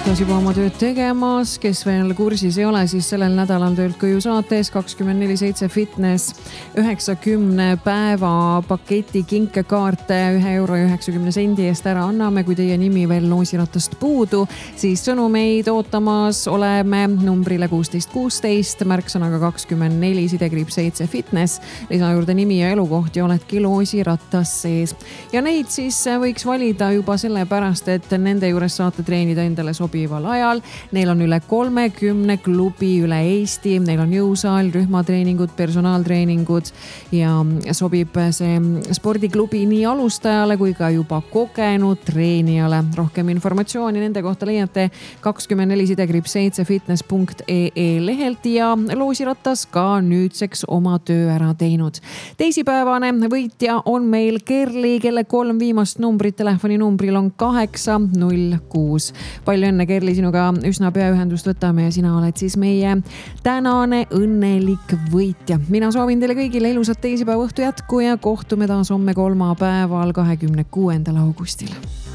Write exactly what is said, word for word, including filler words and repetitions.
taas juba oma tööd tegemas, kes veel kursis ei ole, siis sellel nädalal töölt koju saates kakskümmend neli seitse fitness üheksakümne päeva paketi kinkekaarte ühe euro ja üheksakümne sendi eest ära anname. Kui teie nimi veel loosiratast puudu, siis sõnumeid ootamas oleme numbrile kuusteist kuusteist, märksõnaga kakskümmend neli sidekriips seitse fitness, lisa juurde nimi ja elukoht ja oledki loosirattas sees. Ja neid siis võiks valida juba sellepärast, et nende juures saate treenida endale sobival ajal. Neil on üle kolmekümne klubi üle Eesti, neil on jõusaal, rühmatreeningud, personaaltreeningud ja sobib see spordiklubi nii alustajale kui ka juba kogenud treenijale. Rohkem informatsiooni nende kohta leiate kakskümmend neli sidekriips seitse fitness punkt ee lehelt ja loosirattas ka nüüdseks oma töö ära teinud. Teisipäevane võitja on meil Kerli, kelle kolm viimast numbrit telefoni numbril on kaheksa null kuus. Palju enne, Kerli, sinuga üsna pea ühendust võtame ja sina oled siis meie tänane õnnelik võitja. Mina soovin teile kõigile ilusat teisipäeva õhtu jätku ja kohtume taas homme kolmapäeval kahekümne kuuendal augustil.